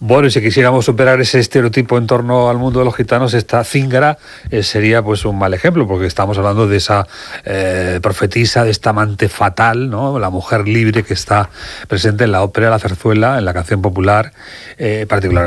Bueno, y si quisiéramos superar ese estereotipo en torno al mundo de los gitanos, esta Zingara sería pues un mal ejemplo, porque estamos hablando de esa profetisa, de esta amante fatal, ¿no? La mujer libre que está presente en la ópera, la zarzuela, en la canción popular, particularmente